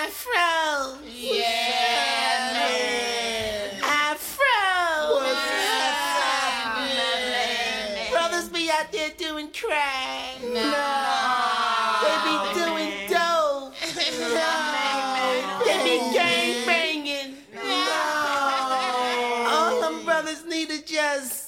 Afro. Yeah, man. Afro. What's up, Brothers be out there doing crack. No. They be doing dope. They be gang banging. No. All them brothers need to just